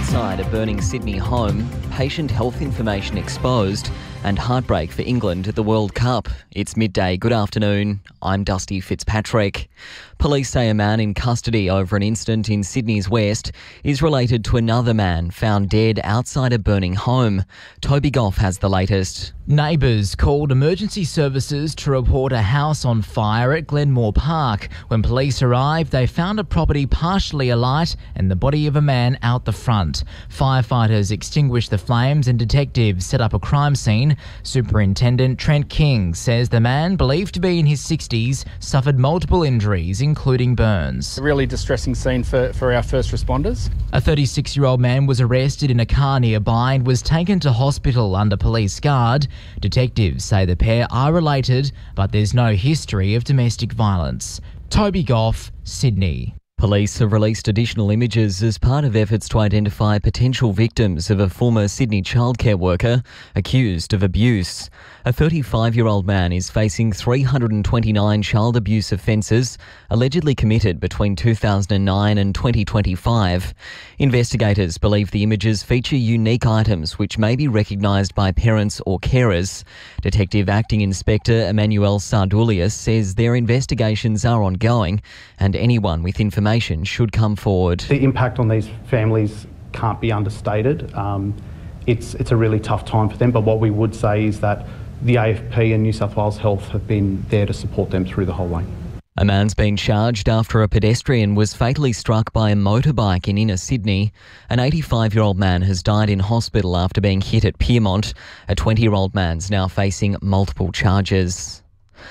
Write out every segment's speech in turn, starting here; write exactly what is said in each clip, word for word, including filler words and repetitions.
outside a burning Sydney home, patient health information exposed, and heartbreak for England at the World Cup. It's midday. Good afternoon. I'm Dusty Fitzpatrick. Police say a man in custody over an incident in Sydney's west is related to another man found dead outside a burning home. Toby Goff has the latest. Neighbours called emergency services to report a house on fire at Glenmore Park. When police arrived, they found a property partially alight and the body of a man out the front. Firefighters extinguished the flames and detectives set up a crime scene. Superintendent Trent King says the man, believed to be in his sixties, suffered multiple injuries, including burns. A really distressing scene for, for our first responders. A thirty-six-year-old man was arrested in a car nearby and was taken to hospital under police guard. Detectives say the pair are related, but there's no history of domestic violence. Toby Goff, Sydney. Police have released additional images as part of efforts to identify potential victims of a former Sydney childcare worker accused of abuse. A thirty-five-year-old man is facing three hundred twenty-nine child abuse offences allegedly committed between two thousand nine and twenty twenty-five. Investigators believe the images feature unique items which may be recognised by parents or carers. Detective Acting Inspector Emmanuel Sardulius says their investigations are ongoing and anyone with information should come forward. The impact on these families can't be understated. Um, it's, it's a really tough time for them, but what we would say is that the A F P and New South Wales Health have been there to support them through the whole way. A man's been charged after a pedestrian was fatally struck by a motorbike in inner Sydney. An eighty-five-year-old man has died in hospital after being hit at Pyrmont. A twenty-year-old man's now facing multiple charges.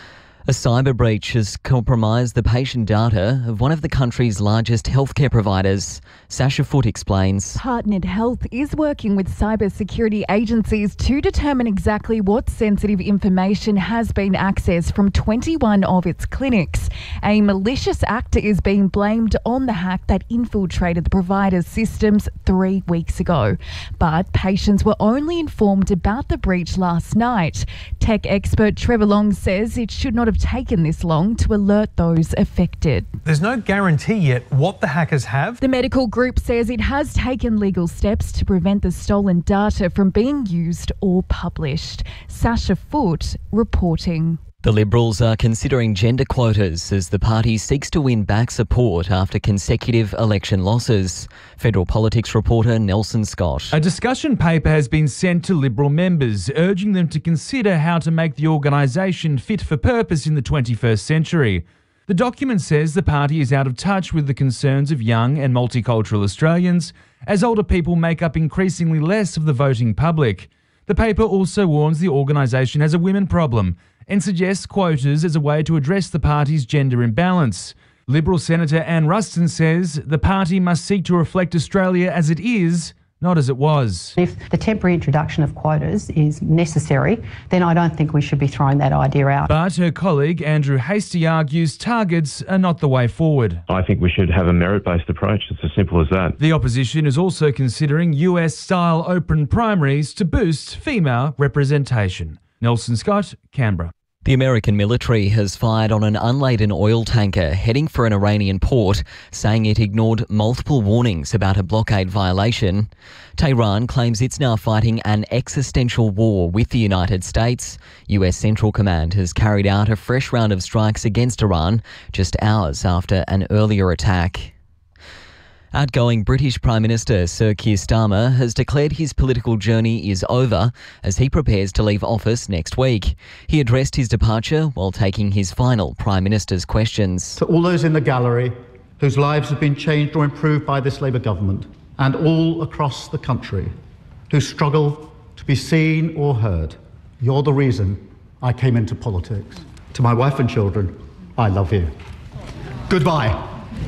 A cyber breach has compromised the patient data of one of the country's largest healthcare providers. Sasha Foote explains. Partnered Health is working with cybersecurity agencies to determine exactly what sensitive information has been accessed from twenty-one of its clinics. A malicious actor is being blamed on the hack that infiltrated the provider's systems three weeks ago. But patients were only informed about the breach last night. Tech expert Trevor Long says it should not have taken this long to alert those affected. There's no guarantee yet what the hackers have. The medical group says it has taken legal steps to prevent the stolen data from being used or published. Sasha Foote reporting. The Liberals are considering gender quotas as the party seeks to win back support after consecutive election losses. Federal politics reporter Nelson Scott. A discussion paper has been sent to Liberal members, urging them to consider how to make the organisation fit for purpose in the twenty-first century. The document says the party is out of touch with the concerns of young and multicultural Australians, as older people make up increasingly less of the voting public. The paper also warns the organisation has a women problem and suggests quotas as a way to address the party's gender imbalance. Liberal Senator Anne Ruston says the party must seek to reflect Australia as it is, not as it was. If the temporary introduction of quotas is necessary, then I don't think we should be throwing that idea out. But her colleague Andrew Hastie argues targets are not the way forward. I think we should have a merit-based approach. It's as simple as that. The opposition is also considering U S-style open primaries to boost female representation. Nelson Scott, Canberra. The American military has fired on an unladen oil tanker heading for an Iranian port, saying it ignored multiple warnings about a blockade violation. Tehran claims it's now fighting an existential war with the United States. U S Central Command has carried out a fresh round of strikes against Iran just hours after an earlier attack. Outgoing British Prime Minister Sir Keir Starmer has declared his political journey is over as he prepares to leave office next week. He addressed his departure while taking his final Prime Minister's questions. To all those in the gallery whose lives have been changed or improved by this Labour government, and all across the country who struggle to be seen or heard, you're the reason I came into politics. To my wife and children, I love you. Goodbye.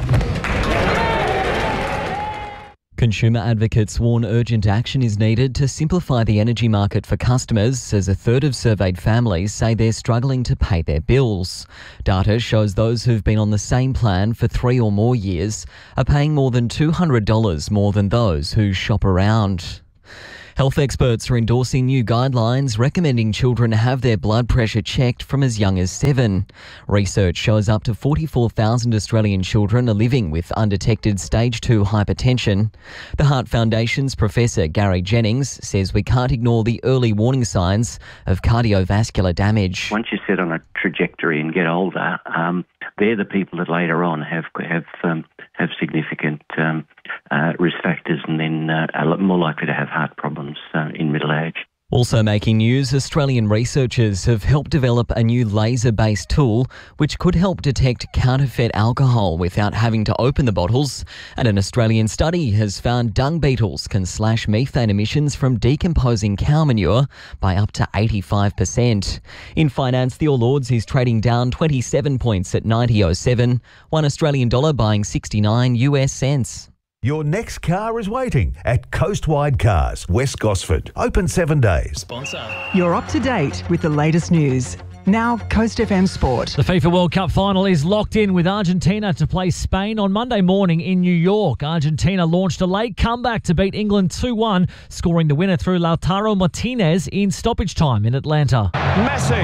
Consumer advocates warn urgent action is needed to simplify the energy market for customers, as a third of surveyed families say they're struggling to pay their bills. Data shows those who've been on the same plan for three or more years are paying more than two hundred dollars more than those who shop around. Health experts are endorsing new guidelines recommending children have their blood pressure checked from as young as seven. Research shows up to forty-four thousand Australian children are living with undetected stage two hypertension. The Heart Foundation's Professor Gary Jennings says we can't ignore the early warning signs of cardiovascular damage. Once you're set on a trajectory and get older, um, they're the people that later on have have um, have significant um, uh, risk factors and then uh, are more likely to have heart problems uh, in middle age. Also making news, Australian researchers have helped develop a new laser-based tool which could help detect counterfeit alcohol without having to open the bottles. And an Australian study has found dung beetles can slash methane emissions from decomposing cow manure by up to eighty-five percent. In finance, the All Ords is trading down twenty-seven points at ninety oh seven, one Australian dollar buying sixty-nine US cents. Your next car is waiting at Coastwide Cars, West Gosford. Open seven days. Sponsor. You're up to date with the latest news. Now, Coast F M Sport. The FIFA World Cup final is locked in with Argentina to play Spain on Monday morning in New York. Argentina launched a late comeback to beat England two one, scoring the winner through Lautaro Martinez in stoppage time in Atlanta. Messi.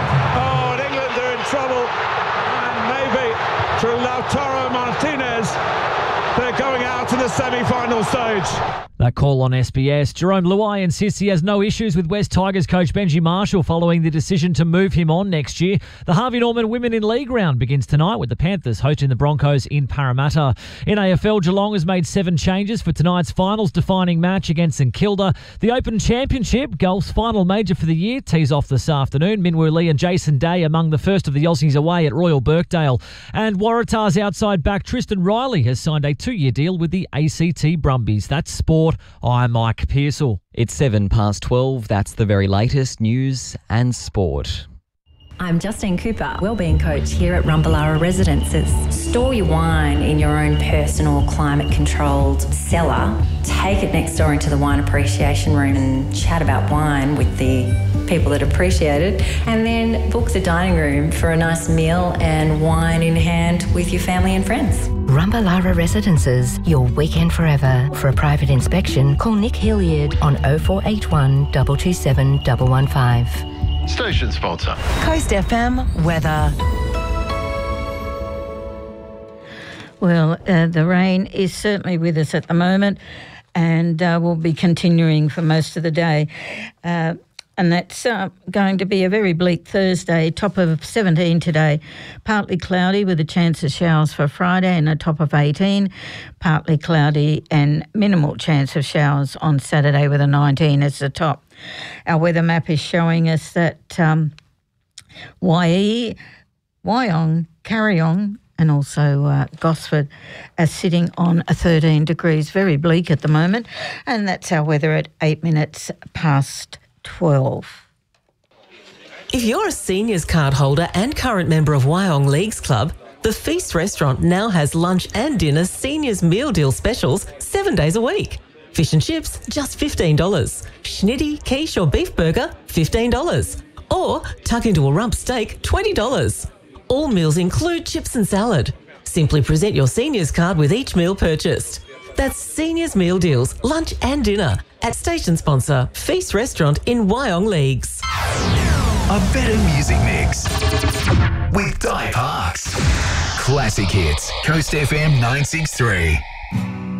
Oh, and England are in trouble. And maybe through Lautaro Martinez, they're going out to the semi-final stage. That call on S B S. Jerome Luai insists he has no issues with West Tigers coach Benji Marshall following the decision to move him on next year. The Harvey Norman Women in League round begins tonight with the Panthers hosting the Broncos in Parramatta. In A F L, Geelong has made seven changes for tonight's finals defining match against St Kilda. The Open Championship, golf's final major for the year, tees off this afternoon. Minwoo Lee and Jason Day among the first of the Aussies away at Royal Birkdale. And Waratah's outside back Tristan Riley has signed a two-year deal with the A C T Brumbies. That's sport. I'm Mike Pearsall. It's seven past twelve. That's the very latest news and sport. I'm Justine Cooper, Wellbeing Coach here at Rumballara Residences. Store your wine in your own personal climate-controlled cellar. Take it next door into the wine appreciation room and chat about wine with the people that appreciate it. And then book the dining room for a nice meal and wine in hand with your family and friends. Rumballara Residences, your weekend forever. For a private inspection, call Nick Hilliard on oh four eight one, two two seven, one one five. Station sponsor. Coast F M weather. Well, uh, the rain is certainly with us at the moment and uh, will be continuing for most of the day. Uh, and that's uh, going to be a very bleak Thursday, top of seventeen today. Partly cloudy with a chance of showers for Friday and a top of eighteen. Partly cloudy and minimal chance of showers on Saturday with a nineteen as the top. Our weather map is showing us that um, Waihee, Wyong, Carryong and also uh, Gosford are sitting on a thirteen degrees, very bleak at the moment. And that's our weather at eight minutes past twelve. If you're a seniors card holder and current member of Wyong Leagues Club, the Feast Restaurant now has lunch and dinner seniors meal deal specials seven days a week. Fish and chips, just fifteen dollars. Schnitty, quiche or beef burger, fifteen dollars. Or tuck into a rump steak, twenty dollars. All meals include chips and salad. Simply present your seniors card with each meal purchased. That's Seniors Meal Deals, lunch and dinner at station sponsor Feast Restaurant in Wyong Leagues. A better music mix with Di Parks. Classic hits, Coast F M nine six three.